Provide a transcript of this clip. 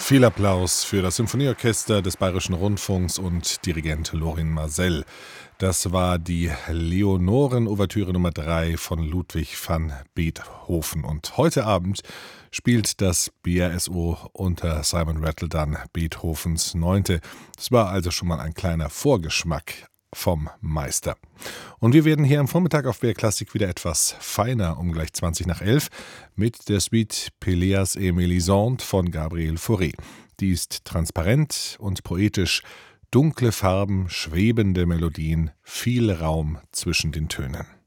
Viel Applaus für das Symphonieorchester des Bayerischen Rundfunks und Dirigent Lorin Maazel. Das war die Leonoren-Ouvertüre Nummer 3 von Ludwig van Beethoven. Und heute Abend spielt das BRSO unter Simon Rattle dann Beethovens 9. Das war also schon mal ein kleiner Vorgeschmack vom Meister. Und wir werden hier am Vormittag auf BR Klassik wieder etwas feiner, um gleich 11:20 mit der Suite Péléas et Mélisande von Gabriel Fauré. Die ist transparent und poetisch, dunkle Farben, schwebende Melodien, viel Raum zwischen den Tönen.